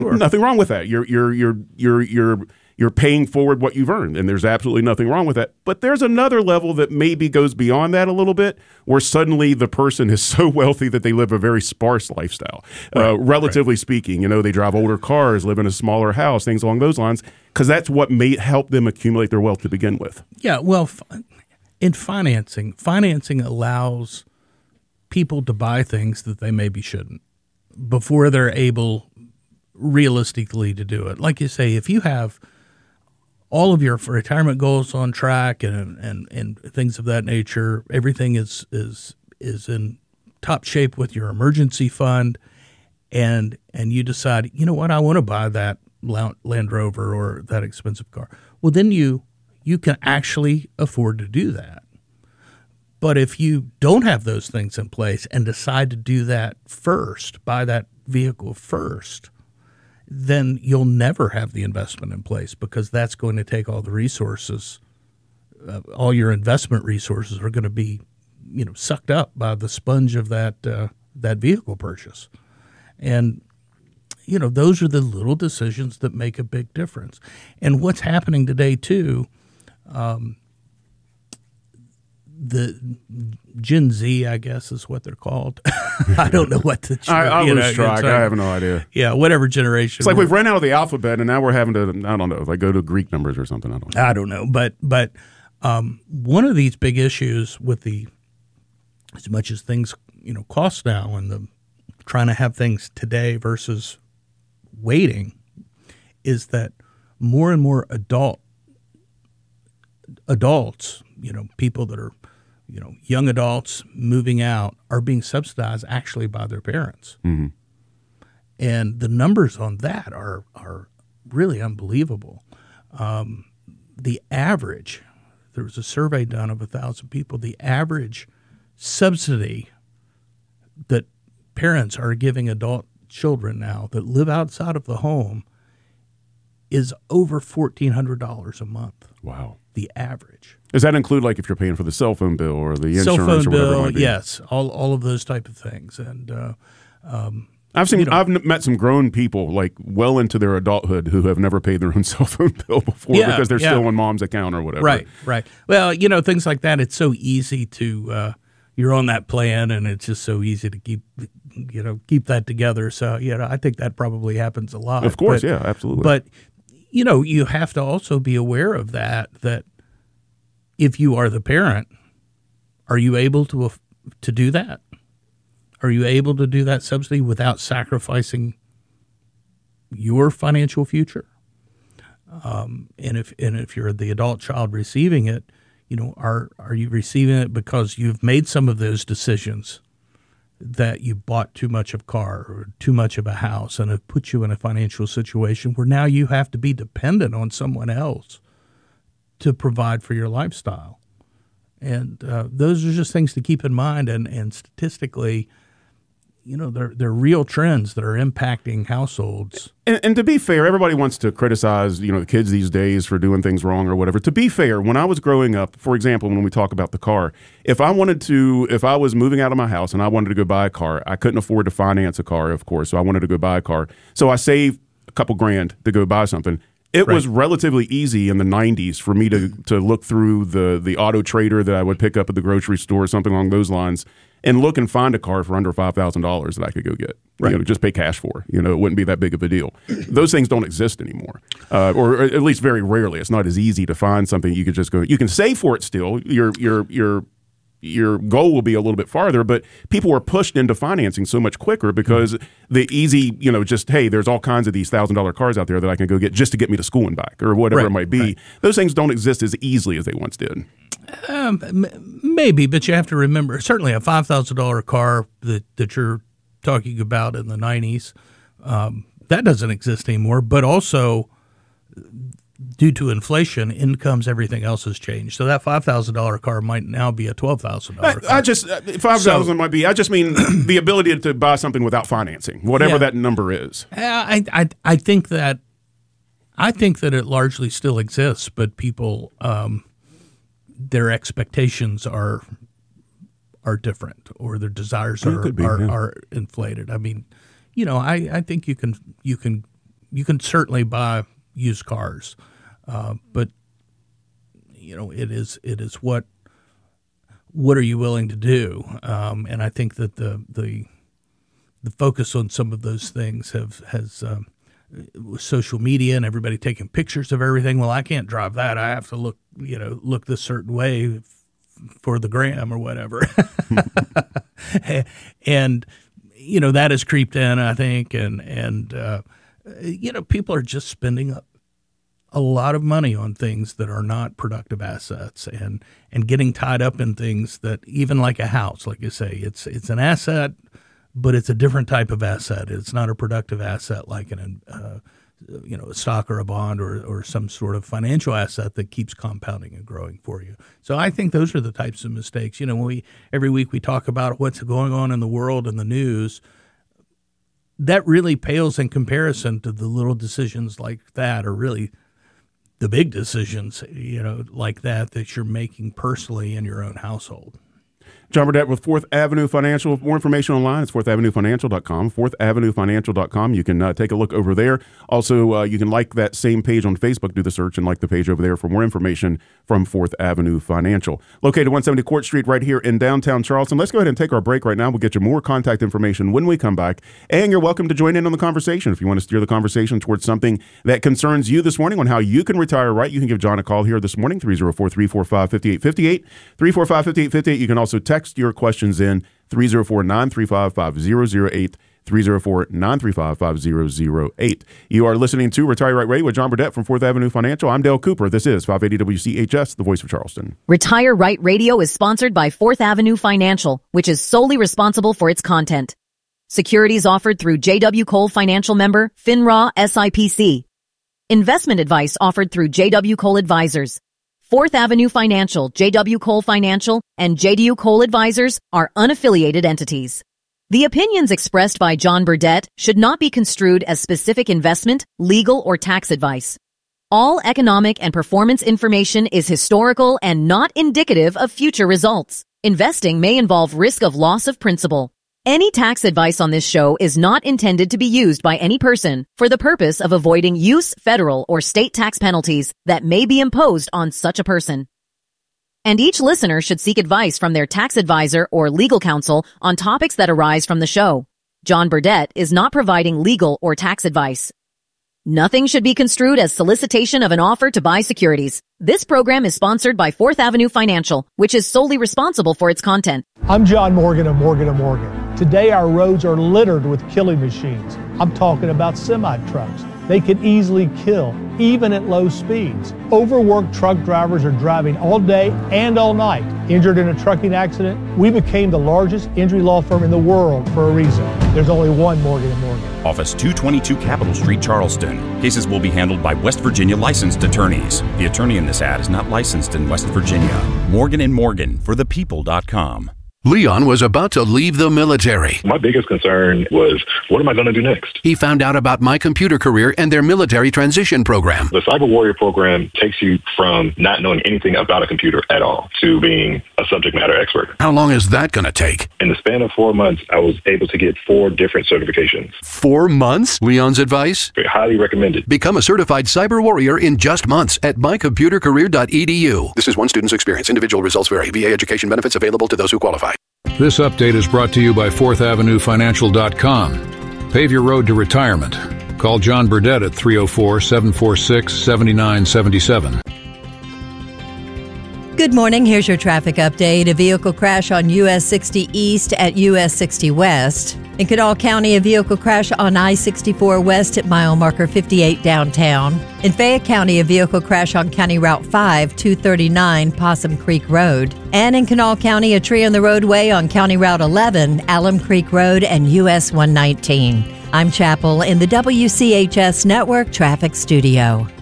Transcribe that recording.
Nothing wrong with that. You're paying forward what you've earned, and there's absolutely nothing wrong with that. But there's another level that maybe goes beyond that a little bit, where suddenly the person is so wealthy that they live a very sparse lifestyle, relatively speaking. They drive older cars, live in a smaller house, things along those lines, because that's what may help them accumulate their wealth to begin with. Yeah, well, in financing allows people to buy things that they maybe shouldn't before they're able realistically to do it. Like you say, if you have all of your retirement goals on track and things of that nature, everything is in top shape with your emergency fund, and you decide, you know what, I want to buy that Land Rover or that expensive car. Well, then you can actually afford to do that. But if you don't have those things in place and decide to do that first, buy that vehicle first, then you'll never have the investment in place, because that's going to take all the resources. All your investment resources are going to be, sucked up by the sponge of that vehicle purchase. And, those are the little decisions that make a big difference. And what's happening today too, the Gen Z, I guess, is what they're called. I don't know what the I lose track. I have no idea. Yeah, whatever generation. It's like we've run out of the alphabet, and now we're having to, I don't know, like go to Greek numbers or something. I don't know. But one of these big issues with as much as things cost now, and the trying to have things today versus waiting, is that more and more adults, people that are young adults moving out, are being subsidized actually by their parents. Mm-hmm. And the numbers on that are really unbelievable. The average, there was a survey done of 1,000 people, the average subsidy that parents are giving adult children now that live outside of the home is over $1,400 a month. Wow. The average. Does that include, like, if you're paying for the cell phone bill or the insurance cell phone or whatever bill, it might be? Yes, all of those type of things. And I've met some grown people, like, well into their adulthood, who have never paid their own cell phone bill before because they're still on mom's account or whatever. Right. Well, things like that. It's so easy to you're on that plan, and it's just so easy to keep that together. So I think that probably happens a lot. Of course, yeah, absolutely. But you have to also be aware of that if you are the parent, are you able to do that? Are you able to do that subsidy without sacrificing your financial future? And if you're the adult child receiving it, are you receiving it because you've made some of those decisions that you bought too much of a car or too much of a house, and it put you in a financial situation where now you have to be dependent on someone else to provide for your lifestyle? And those are just things to keep in mind. And statistically, they're real trends that are impacting households. And to be fair, everybody wants to criticize, the kids these days for doing things wrong or whatever. To be fair, when I was growing up, for example, when we talk about the car, if I was moving out of my house and I wanted to go buy a car, I couldn't afford to finance a car, of course, so I wanted to go buy a car. So I saved a couple grand to go buy something. It was relatively easy in the 90s for me to look through the auto trader that I would pick up at the grocery store, something along those lines, and look and find a car for under $5,000 that I could go get. Just pay cash for. It wouldn't be that big of a deal. Those things don't exist anymore, or at least very rarely. It's not as easy to find something you could just go. You can save for it still. Your goal will be a little bit farther, but people were pushed into financing so much quicker because the easy, there's all kinds of these $1,000 cars out there that I can go get just to get me to school and back or whatever it might be. Right. Those things don't exist as easily as they once did. Maybe, but you have to remember, certainly a $5,000 car that you're talking about in the 90s, that doesn't exist anymore, but also due to inflation, incomes, everything else has changed. So that $5,000 car might now be a $12,000 car. $5,000 might be. I just mean the ability to buy something without financing, whatever that number is. I think that it largely still exists, but people, their expectations are different, or their desires are inflated. I mean, I think you can You can certainly buy used cars, but it is what are you willing to do? And I think that the focus on some of those things has social media and everybody taking pictures of everything. Well, I can't drive that. I have to look this certain way for the gram or whatever. And that has creeped in, I think, and people are just spending a lot of money on things that are not productive assets, and getting tied up in things that, even like a house, like you say, it's an asset, but it's a different type of asset. It's not a productive asset like a stock or a bond or some sort of financial asset that keeps compounding and growing for you. So I think those are the types of mistakes. When every week we talk about what's going on in the world and the news, that really pales in comparison to the little decisions like that, or really the big decisions, like that you're making personally in your own household. John Burdett with Fourth Avenue Financial. More information online, it's fourthavenuefinancial.com, fourthavenuefinancial.com. You can take a look over there. Also, you can like that same page on Facebook. Do the search and like the page over there for more information from Fourth Avenue Financial. Located 170 Court Street right here in downtown Charleston. Let's go ahead and take our break right now. We'll get you more contact information when we come back. And you're welcome to join in on the conversation. If you want to steer the conversation towards something that concerns you this morning on how you can retire right, you can give John a call here this morning, 304-345-5858, 345-5858. You can also text your questions in 304-935-5008, 304-935-5008. You are listening to Retire Right Radio with John Burdett from Fourth Avenue Financial. I'm Dale Cooper. This is 580 WCHS, the voice of Charleston. Retire Right Radio is sponsored by Fourth Avenue Financial, which is solely responsible for its content. Securities offered through J.W. Cole Financial member, FINRA SIPC. Investment advice offered through J.W. Cole Advisors. Fourth Avenue Financial, J.W. Cole Financial, and J.D.U. Cole Advisors are unaffiliated entities. The opinions expressed by John Burdett should not be construed as specific investment, legal, or tax advice. All economic and performance information is historical and not indicative of future results. Investing may involve risk of loss of principal. Any tax advice on this show is not intended to be used by any person for the purpose of avoiding federal or state tax penalties that may be imposed on such a person. And each listener should seek advice from their tax advisor or legal counsel on topics that arise from the show. John Burdett is not providing legal or tax advice. Nothing should be construed as solicitation of an offer to buy securities. This program is sponsored by Fourth Avenue Financial, which is solely responsible for its content. I'm John Morgan of Morgan & Morgan. Today our roads are littered with killing machines. I'm talking about semi-trucks. They can easily kill, even at low speeds. Overworked truck drivers are driving all day and all night. Injured in a trucking accident? We became the largest injury law firm in the world for a reason. There's only one Morgan & Morgan. Office 222 Capitol Street, Charleston. Cases will be handled by West Virginia licensed attorneys. The attorney in this ad is not licensed in West Virginia. Morgan & Morgan for thepeople.com. Leon was about to leave the military. My biggest concern was, what am I going to do next? He found out about My Computer Career and their military transition program. The Cyber Warrior program takes you from not knowing anything about a computer at all to being a subject matter expert. How long is that going to take? In the span of 4 months, I was able to get 4 different certifications. 4 months? Leon's advice? Highly recommended. Become a certified cyber warrior in just months at mycomputercareer.edu. This is one student's experience. Individual results vary. VA education benefits available to those who qualify. This update is brought to you by FourthAvenueFinancial.com. Pave your road to retirement. Call John Burdett at 304-746-7977. Good morning. Here's your traffic update. A vehicle crash on US 60 East at US 60 West. In Kanawha County, a vehicle crash on I-64 West at mile marker 58 downtown. In Fayette County, a vehicle crash on County Route 5, 239 Possum Creek Road. And in Kanawha County, a tree on the roadway on County Route 11, Alum Creek Road and US 119. I'm Chapel in the WCHS Network Traffic Studio.